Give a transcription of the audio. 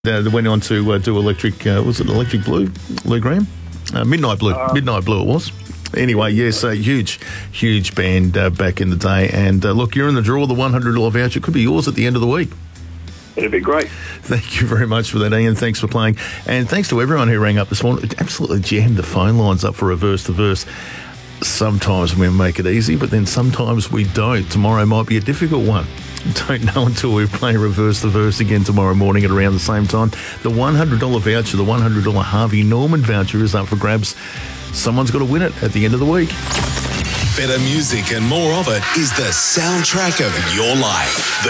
They went on to do Electric, was it Electric Blue, Lou Gramm? Midnight Blue it was. Anyway, yes, a huge band back in the day. And look, you're in the draw. The $100 voucher could be yours at the end of the week. It'd be great. Thank you very much for that, Ian. Thanks for playing. And thanks to everyone who rang up this morning. It absolutely jammed the phone lines up for Reverse the Verse. Sometimes we make it easy, but then sometimes we don't. Tomorrow might be a difficult one. Don't know until we play Reverse the Verse again tomorrow morning at around the same time. The $100 voucher, the $100 Harvey Norman voucher is up for grabs. Someone's got to win it at the end of the week. Better music and more of it is the soundtrack of your life.